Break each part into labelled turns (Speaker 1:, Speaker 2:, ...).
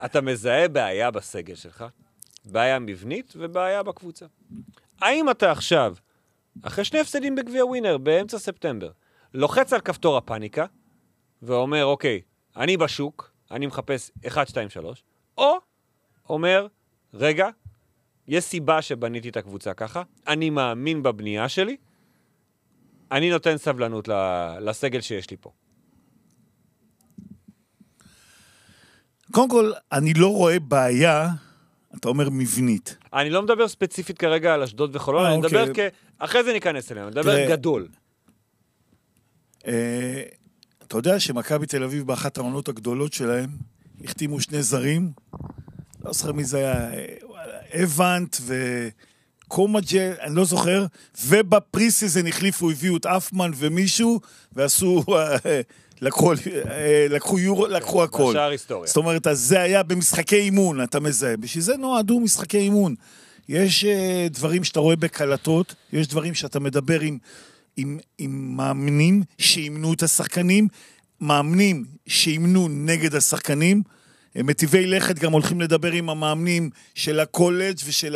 Speaker 1: אתה מזהה בעיה בסגל שלך, בעיה מבנית ובעיה בקבוצה. האם אתה עכשיו, אחרי 2 הפסדים בגביע ווינר, באמצע ספטמבר, לוחץ על כפתור הפאניקה, ואומר, אוקיי, אני בשוק, אני מחפש 1, 2, 3, או אומר, רגע, יש סיבה שבניתי את הקבוצה ככה, אני מאמין בבנייה שלי, אני נותן סבלנות לסגל שיש לי פה.
Speaker 2: קודם כל, אני לא רואה בעיה, אתה אומר מבנית.
Speaker 1: אני לא מדבר ספציפית כרגע על אשדוד וחולון, אני מדבר אחרי זה ניכנס אליהם, אני מדבר גדול.
Speaker 2: אתה יודע שמכבי תל אביב באחת העונות הגדולות שלהם, החתימו 2 זרים, לא זוכר מי זה היה, אבנט וקומג'ה, אני לא זוכר, ובפריסיזן החליפו, הביאו את אפמן ומישהו, ועשו, לקחו הכל.
Speaker 1: בשער היסטוריה.
Speaker 2: זאת אומרת, אז זה היה במשחקי אימון, אתה מזהה. בשביל זה נועדו משחקי אימון. יש דברים שאתה רואה בקלטות, יש דברים שאתה מדבר עם מאמנים שאימנו את השחקנים, מאמנים שאימנו נגד השחקנים, מטיבי לכת גם הולכים לדבר עם המאמנים של הקולג' ושל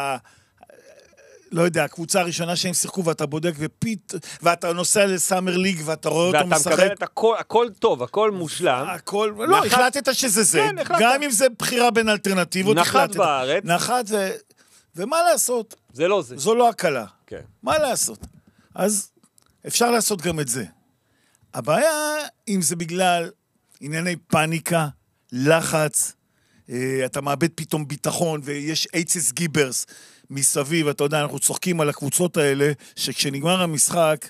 Speaker 2: לא יודע, הקבוצה הראשונה שהם שיחקו ואתה בודק ואתה נוסע לסאמר ליג ואתה רואה אותו משחק.
Speaker 1: ואתה מקבל את הכל טוב, הכל מושלם.
Speaker 2: לא, החלטת שזה זה. גם אם זה בחירה בין אלטרנטיבות.
Speaker 1: נחת בארץ.
Speaker 2: נחת ומה לעשות?
Speaker 1: זה לא זה.
Speaker 2: זו לא הקלה.
Speaker 1: כן.
Speaker 2: מה לעשות? אז אפשר לעשות גם את זה. הבעיה, אם זה בגלל ענייני פאניקה, לחץ, אתה מאבד פתאום ביטחון, ויש אייצס גיברס מסביב, אתה יודע, אנחנו צוחקים על הקבוצות האלה, שכשנגמר המשחק,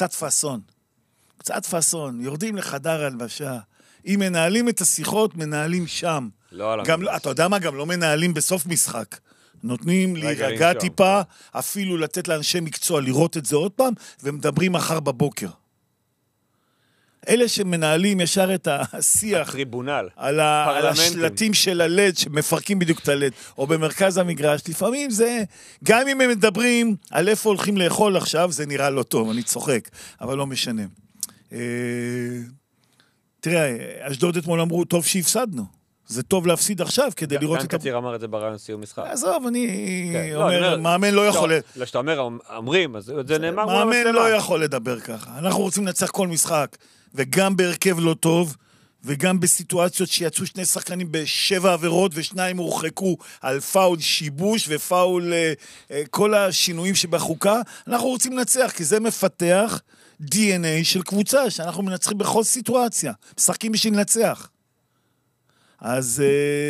Speaker 2: קצת פסון, יורדים לחדר הלבשה, אם מנהלים את השיחות, מנהלים שם.
Speaker 1: לא על
Speaker 2: גם, אתה יודע מה, גם לא מנהלים בסוף משחק. נותנים להירגע טיפה, אפילו לתת לאנשי מקצוע לראות את זה עוד פעם, ומדברים מחר בבוקר. אלה שמנהלים ישר את השיח
Speaker 1: הטריבונל,
Speaker 2: על השלטים של הלד, שמפרקים בדיוק את הלד, או במרכז המגרש, לפעמים זה, גם אם הם מדברים על איפה הולכים לאכול עכשיו, זה נראה לא טוב, אני צוחק, אבל לא משנה. תראה, אשדוד אתמול אמרו, טוב שהפסדנו. זה טוב להפסיד עכשיו, כדי לראות את...
Speaker 1: גם קציר אמר את זה ברעיון סיום משחק.
Speaker 2: עזוב, אני אומר, מאמן לא יכול...
Speaker 1: לא, שאתה אומר, אומרים, אז זה נאמר...
Speaker 2: מאמן לא יכול לדבר ככה. אנחנו רוצים לנצח כל משחק, וגם בהרכב לא טוב, וגם בסיטואציות שיצאו 2 שחקנים ב7 עבירות, ו2 הורחקו על פאול שיבוש, ופאול כל השינויים שבחוקה, אנחנו רוצים לנצח, כי זה מפתח DNA של קבוצה, שאנחנו מנצחים בכל סיטואציה. משחקים בשביל לנצח. אז,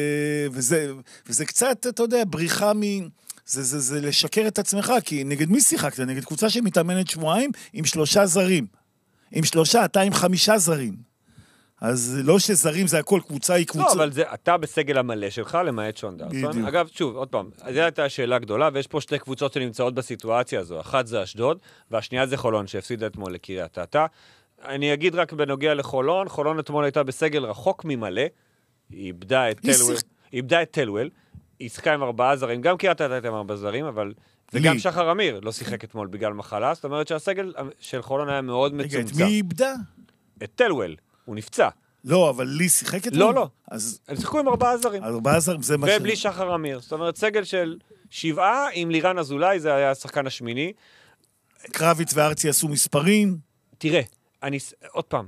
Speaker 2: וזה קצת, אתה יודע, בריחה זה לשקר את עצמך, כי נגד מי שיחקת? נגד קבוצה שמתאמנת 2 שבועות עם 3 זרים. עם 3, אתה עם 5 זרים. אז לא שזרים זה הכל, קבוצה היא קבוצה.
Speaker 1: לא, אבל זה, אתה בסגל המלא שלך, למעט שון דרסון. אגב, שוב, עוד פעם, זו הייתה שאלה גדולה, ויש פה 2 קבוצות שנמצאות בסיטואציה הזו. אחת זה אשדוד, והשנייה זה חולון, שהפסידה אתמול לקריית אתא. אני אגיד רק בנוגע לחולון, חולון אתמול הייתה בסגל רחוק ממלא, היא איבדה את טלוול, היא שיחקה עם 4 זרים, גם קריית אתא הייתה עם 4 זרים, אבל... וגם שחר אמיר לא שיחק אתמול בגלל מחלה, זאת אומרת שהסגל של חולון היה מאוד מצומצם.
Speaker 2: מי איבדה?
Speaker 1: את טלוול, הוא נפצע.
Speaker 2: לא, אבל לי שיחק אתמול?
Speaker 1: לא. הם שיחקו עם 4 זרים.
Speaker 2: 4 זרים, זה מה ש...
Speaker 1: ובלי שחר אמיר. זאת אומרת, סגל של 7 עם לירן אזולאי, זה היה השחקן השמיני.
Speaker 2: קרביץ וארצי עשו מספרים.
Speaker 1: תראה, עוד פעם.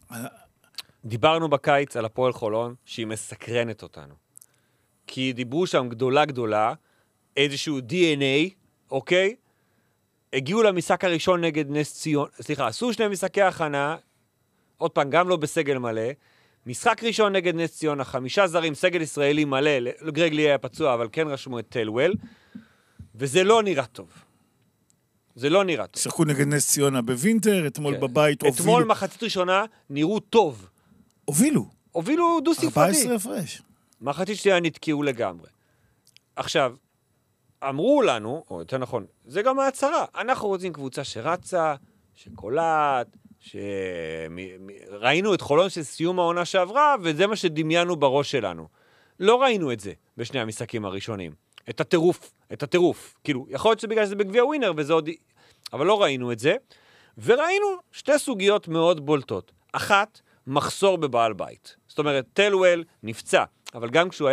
Speaker 1: דיברנו בקיץ על הפועל חולון, שהיא מסקרנת אותנו. כי דיברו שם גדולה, איזשהו DNA, אוקיי? הגיעו למשחק הראשון נגד נס ציון, סליחה, עשו 2 משחקי הכנה, עוד פעם, גם לא בסגל מלא, משחק ראשון נגד נס ציון, 5 זרים, סגל ישראלי מלא, גרג לי היה פצוע, אבל כן רשמו את טלוול, וזה לא נראה טוב. זה לא נראה טוב.
Speaker 2: שיחקו נגד נס ציונה בווינטר, אתמול בבית הובילו.
Speaker 1: אתמול מחצית ראשונה נראו טוב. הובילו דו ספרתי.
Speaker 2: 14 הפרש.
Speaker 1: מחצית שנייה נתקעו לגמרי. עכשיו, אמרו לנו, או יותר נכון, זה גם ההצהרה, אנחנו רוצים קבוצה שרצה, שקולט, ראינו את חולון של סיום העונה שעברה, וזה מה שדמיינו בראש שלנו. לא ראינו את זה בשני המשחקים הראשונים. את הטירוף. כאילו, יכול להיות שבגלל שזה בגביע ווינר, וזה עוד... אבל לא ראינו את זה. וראינו 2 סוגיות מאוד בולטות. אחת, מחסור בבעל בית. זאת אומרת, טלוול נפצע, אבל גם כשהוא היה